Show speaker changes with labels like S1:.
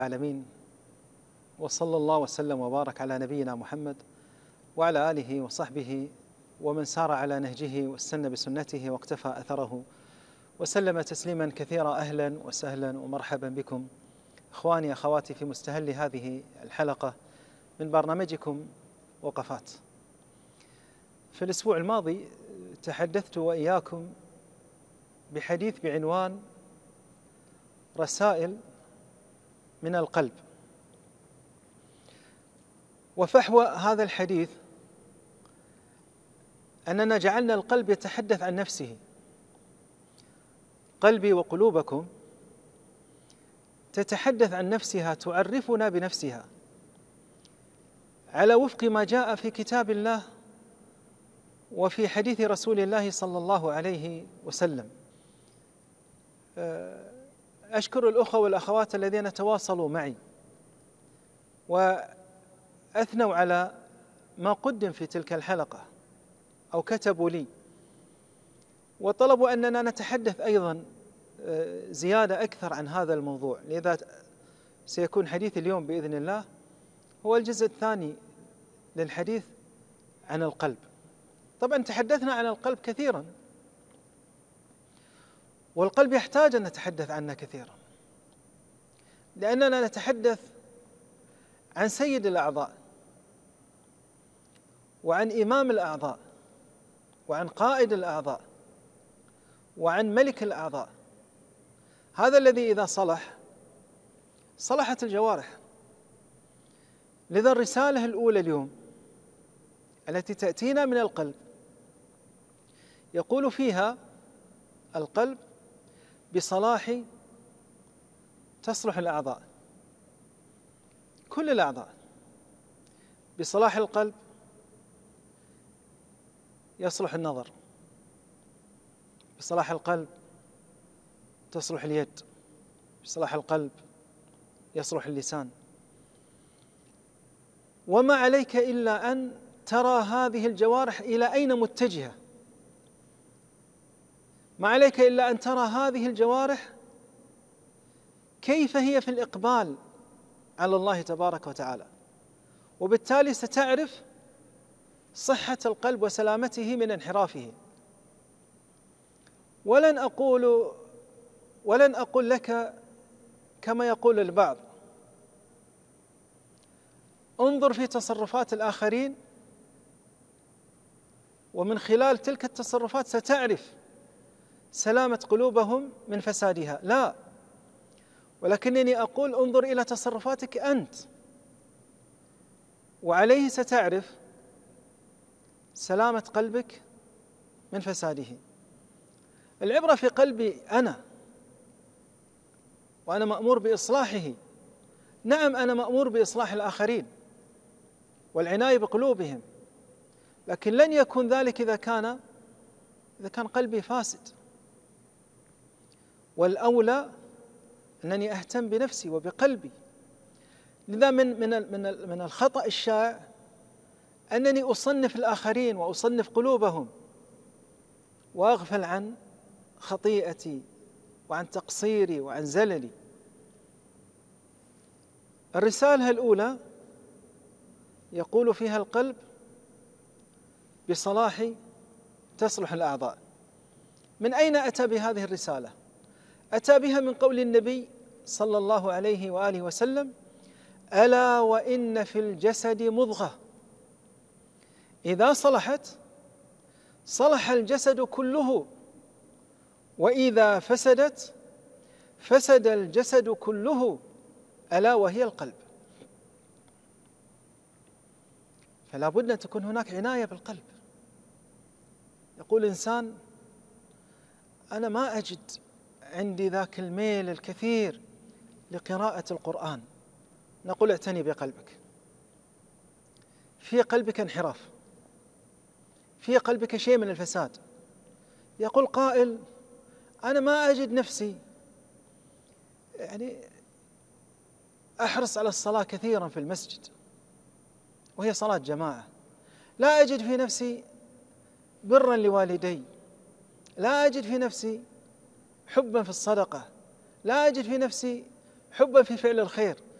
S1: العالمين، وصلى الله وسلم وبارك على نبينا محمد وعلى آله وصحبه ومن سار على نهجه واستنى بسنته واقتفى أثره وسلم تسليما كثيرا. أهلا وسهلا ومرحبا بكم إخواني أخواتي في مستهل هذه الحلقة من برنامجكم وقفات. في الأسبوع الماضي تحدثت وإياكم بحديث بعنوان رسائل من القلب، وفحوى هذا الحديث أننا جعلنا القلب يتحدث عن نفسه. قلبي وقلوبكم تتحدث عن نفسها، تعرفنا بنفسها على وفق ما جاء في كتاب الله وفي حديث رسول الله صلى الله عليه وسلم. أشكر الأخوة والأخوات الذين تواصلوا معي وأثنوا على ما قدم في تلك الحلقة أو كتبوا لي وطلبوا أننا نتحدث أيضا زيادة أكثر عن هذا الموضوع. لذا سيكون حديث اليوم بإذن الله هو الجزء الثاني للحديث عن القلب. طبعا تحدثنا عن القلب كثيرا، والقلب يحتاج أن نتحدث عنه كثيرا، لأننا نتحدث عن سيد الأعضاء وعن إمام الأعضاء وعن قائد الأعضاء وعن ملك الأعضاء، هذا الذي إذا صلح صلحت الجوارح. لذا الرسالة الأولى اليوم التي تأتينا من القلب يقول فيها القلب بصلاح تصلح الأعضاء، كل الأعضاء. بصلاح القلب يصلح النظر، بصلاح القلب تصلح اليد، بصلاح القلب يصلح اللسان. وما عليك إلا أن ترى هذه الجوارح إلى أين متجهة، ما عليك إلا أن ترى هذه الجوارح كيف هي في الإقبال على الله تبارك وتعالى، وبالتالي ستعرف صحة القلب وسلامته من انحرافه. ولن أقول لك كما يقول البعض انظر في تصرفات الآخرين ومن خلال تلك التصرفات ستعرف سلامة قلوبهم من فسادها. لا، ولكنني أقول انظر إلى تصرفاتك أنت، وعليه ستعرف سلامة قلبك من فساده. العبرة في قلبي أنا، وأنا مأمور بإصلاحه. نعم، أنا مأمور بإصلاح الآخرين والعناية بقلوبهم، لكن لن يكون ذلك إذا كان قلبي فاسد. والأولى أنني أهتم بنفسي وبقلبي. لذا من الخطأ الشائع أنني أصنف الآخرين وأصنف قلوبهم وأغفل عن خطيئتي وعن تقصيري وعن زللي. الرسالة الأولى يقول فيها القلب بصلاح تصلح الأعضاء. من أين أتى بهذه الرسالة؟ أتى بها من قول النبي صلى الله عليه وآله وسلم: ألا وإن في الجسد مضغة إذا صلحت صلح الجسد كله، وإذا فسدت فسد الجسد كله، ألا وهي القلب. فلا بد أن تكون هناك عناية بالقلب. يقول إنسان: أنا ما أجد عندي ذاك الميل الكثير لقراءة القرآن. نقول: اعتني بقلبك، في قلبك انحراف، في قلبك شيء من الفساد. يقول قائل: أنا ما أجد نفسي أحرص على الصلاة كثيرا في المسجد وهي صلاة جماعة، لا أجد في نفسي برا لوالدي، لا أجد في نفسي حبا في الصدقة، لا أجد في نفسي حبا في فعل الخير.